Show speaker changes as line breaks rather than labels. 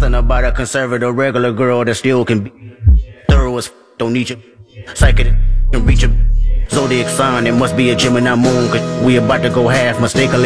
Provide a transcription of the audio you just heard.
Something about a conservative regular girl that still can be thorough as don't need you. Psychic can reach a zodiac sign. It must be a Gemini moon, 'cause we about to go half mistakenly.